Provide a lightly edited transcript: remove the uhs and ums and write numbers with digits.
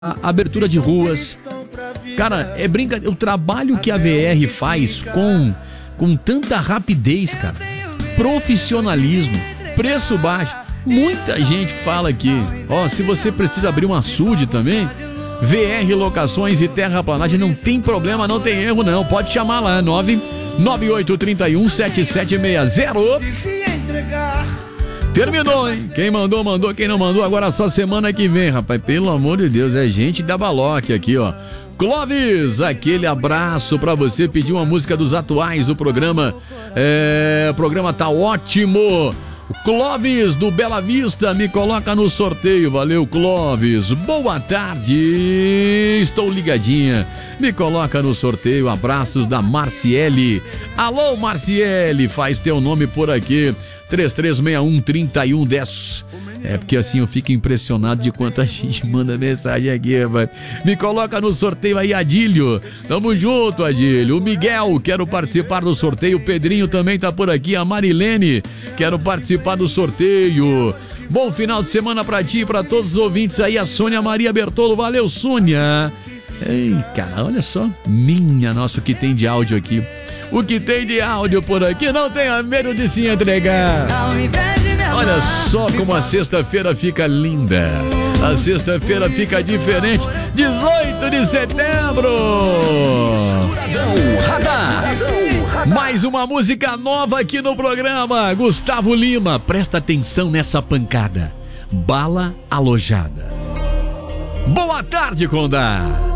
a abertura de ruas. Cara, é brincadeira. O trabalho que a VR faz com tanta rapidez, cara. Profissionalismo, preço baixo. Muita gente fala aqui, se você precisa abrir um açude também, VR Locações e Terraplanagem, não tem problema, não tem erro não. Pode chamar lá, 998317760. Terminou, hein? Quem mandou, mandou. Quem não mandou, agora só semana que vem, rapaz. Pelo amor de Deus, é gente da Baloque aqui, ó. Clóvis, aquele abraço pra você. Pediu uma música dos atuais. O programa tá ótimo. Clóvis do Bela Vista, me coloca no sorteio. Valeu, Clóvis. Boa tarde. Estou ligadinha. Me coloca no sorteio. Abraços da Marciele. Alô, Marciele, faz teu nome por aqui. 3361-3110. É porque assim eu fico impressionado de quanta gente manda mensagem aqui, rapaz. Me coloca no sorteio aí, Adílio. Tamo junto, Adílio. O Miguel, quero participar do sorteio. O Pedrinho também tá por aqui. A Marilene, quero participar do sorteio. Bom final de semana pra ti e pra todos os ouvintes aí. A Sônia Maria Bertolo. Valeu, Sônia. Ei, cara, olha só. Nossa, o que tem de áudio aqui. O que tem de áudio por aqui, não tenha medo de se entregar. Olha só como a sexta-feira fica linda. A sexta-feira fica diferente. 18 de setembro. Mais uma música nova aqui no programa. Gustavo Lima, presta atenção nessa pancada. Bala Alojada. Boa tarde, Condá.